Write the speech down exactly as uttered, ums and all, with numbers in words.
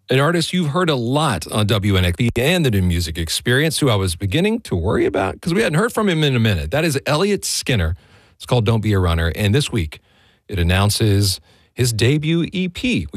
An artist you've heard a lot on W N X P and the New Music Experience, who I was beginning to worry about because we hadn't heard from him in a minute. That is Elliott Skinner. It's called Don't Be a Runner. And this week, it announces his debut E P.